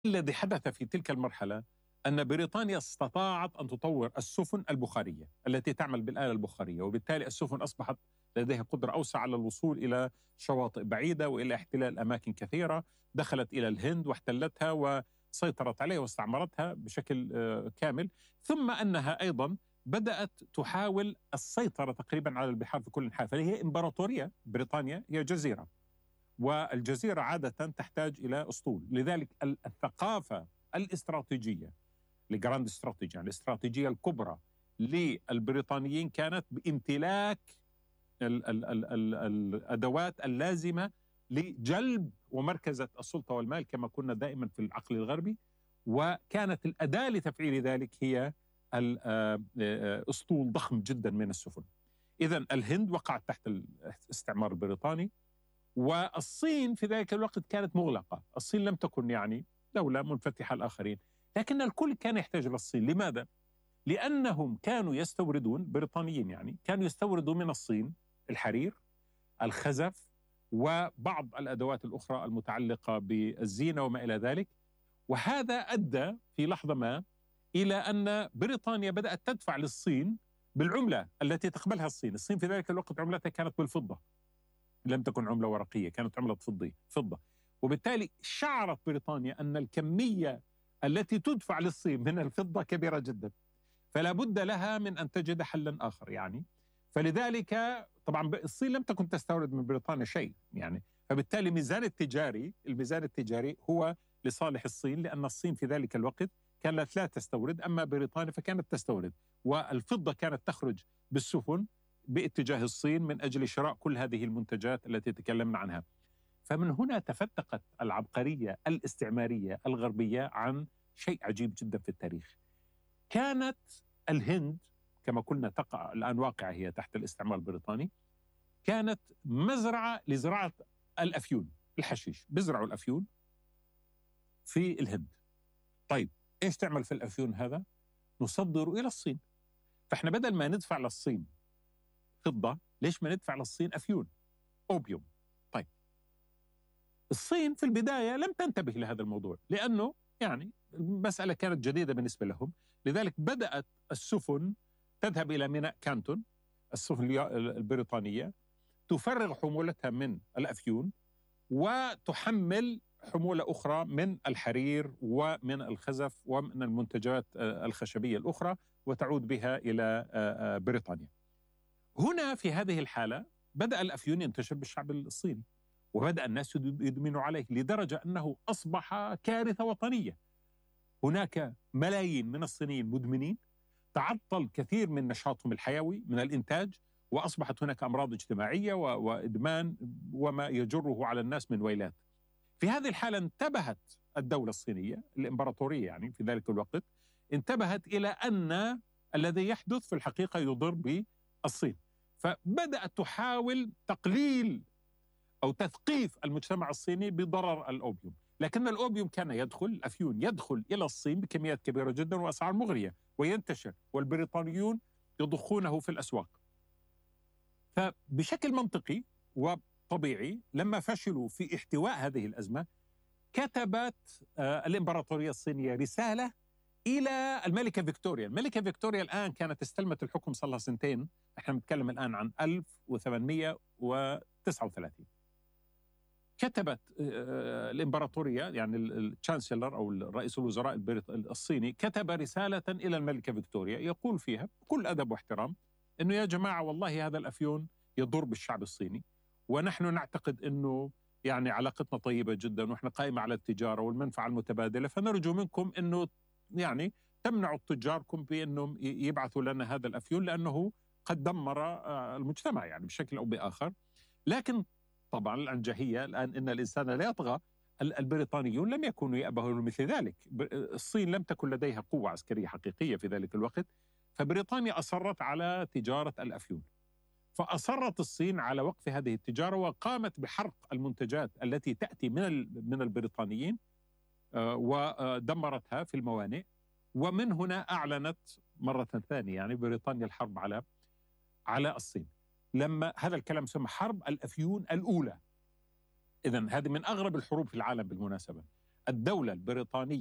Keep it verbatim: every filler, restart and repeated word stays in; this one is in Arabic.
الذي حدث في تلك المرحلة أن بريطانيا استطاعت أن تطور السفن البخارية التي تعمل بالآلة البخارية، وبالتالي السفن أصبحت لديها قدرة أوسع على الوصول إلى شواطئ بعيدة وإلى احتلال أماكن كثيرة. دخلت إلى الهند واحتلتها وسيطرت عليها واستعمرتها بشكل كامل. ثم أنها أيضا بدأت تحاول السيطرة تقريبا على البحار في كل انحاء، فهي إمبراطورية. بريطانيا هي جزيرة، والجزيرة عادة تحتاج إلى أسطول. لذلك الثقافة الاستراتيجية الجراند استراتيجي، يعني الاستراتيجية الكبرى للبريطانيين كانت بامتلاك ال ال ال ال الأدوات اللازمة لجلب ومركزة السلطة والمال كما كنا دائما في العقل الغربي، وكانت الأداة لتفعيل ذلك هي أسطول ضخم جدا من السفن. إذن الهند وقعت تحت الاستعمار البريطاني، والصين في ذلك الوقت كانت مغلقة. الصين لم تكن يعني دولة منفتحة الآخرين، لكن الكل كان يحتاج إلى الصين. لماذا؟ لأنهم كانوا يستوردون، بريطانيين يعني، كانوا يستوردون من الصين الحرير، الخزف، وبعض الأدوات الأخرى المتعلقة بالزينة وما إلى ذلك. وهذا أدى في لحظة ما إلى أن بريطانيا بدأت تدفع للصين بالعملة التي تقبلها الصين. الصين في ذلك الوقت عملتها كانت بالفضة، لم تكن عملة ورقية، كانت عملة فضية فضة. وبالتالي شعرت بريطانيا أن الكمية التي تدفع للصين من الفضة كبيرة جدا، فلا بد لها من أن تجد حلا آخر يعني. فلذلك طبعا الصين لم تكن تستورد من بريطانيا شيء يعني، فبالتالي الميزان التجاري الميزان التجاري هو لصالح الصين، لأن الصين في ذلك الوقت كانت لا تستورد، أما بريطانيا فكانت تستورد، والفضة كانت تخرج بالسفن باتجاه الصين من أجل شراء كل هذه المنتجات التي تكلمنا عنها. فمن هنا تفتقت العبقرية الاستعمارية الغربية عن شيء عجيب جدا في التاريخ. كانت الهند كما قلنا تقع الآن واقعة هي تحت الاستعمار البريطاني، كانت مزرعة لزراعة الأفيون، الحشيش، بزرعوا الأفيون في الهند. طيب إيش تعمل في الأفيون هذا؟ نصدر إلى الصين. فإحنا بدل ما ندفع للصين فضة، ليش ما ندفع للصين أفيون، أوبيوم؟ طيب الصين في البداية لم تنتبه لهذا الموضوع، لأنه يعني المسألة كانت جديدة بالنسبة لهم. لذلك بدأت السفن تذهب إلى ميناء كانتون، السفن البريطانية تفرغ حمولتها من الأفيون وتحمل حمولة أخرى من الحرير ومن الخزف ومن المنتجات الخشبية الأخرى، وتعود بها إلى بريطانيا. هنا في هذه الحالة بدأ الأفيون ينتشر بالشعب الصيني، وبدأ الناس يدمنوا عليه لدرجة أنه أصبح كارثة وطنية. هناك ملايين من الصينيين مدمنين، تعطل كثير من نشاطهم الحيوي من الإنتاج، وأصبحت هناك أمراض اجتماعية وإدمان وما يجره على الناس من ويلات. في هذه الحالة انتبهت الدولة الصينية الإمبراطورية يعني في ذلك الوقت، انتبهت إلى أن الذي يحدث في الحقيقة يضر بالصين، فبدأت تحاول تقليل أو تثقيف المجتمع الصيني بضرر الأوبيوم. لكن الأوبيوم كان يدخل، الأفيون يدخل إلى الصين بكميات كبيرة جدا وأسعار مغرية وينتشر، والبريطانيون يضخونه في الأسواق. فبشكل منطقي وطبيعي لما فشلوا في احتواء هذه الأزمة، كتبت آه الإمبراطورية الصينية رسالة إلى الملكة فيكتوريا. الملكة فيكتوريا الآن كانت استلمت الحكم صار لها سنتين، احنا بنتكلم الآن عن ألف وثمانمئة وتسعة وثلاثين. كتبت الإمبراطورية يعني الشانسلر أو رئيس الوزراء الصيني كتب رسالة إلى الملكة فيكتوريا يقول فيها بكل أدب واحترام أنه يا جماعة والله هذا الأفيون يضر بالشعب الصيني، ونحن نعتقد أنه يعني علاقتنا طيبة جدا ونحن قائمة على التجارة والمنفعة المتبادلة، فنرجو منكم أنه يعني تمنعوا تجاركم بأنهم يبعثوا لنا هذا الأفيون لأنه قد دمر المجتمع يعني بشكل أو بآخر. لكن طبعا العنجهية الآن إن الإنسان لا يطغى. البريطانيون لم يكونوا يأبهون مثل ذلك، الصين لم تكن لديها قوة عسكرية حقيقية في ذلك الوقت، فبريطانيا أصرت على تجارة الأفيون، فأصرت الصين على وقف هذه التجارة وقامت بحرق المنتجات التي تأتي من من البريطانيين ودمرتها في الموانئ. ومن هنا أعلنت مرة ثانية يعني بريطانيا الحرب على على الصين، لما هذا الكلام سمى حرب الأفيون الأولى. إذن هذه من أغرب الحروب في العالم بالمناسبة. الدولة البريطانية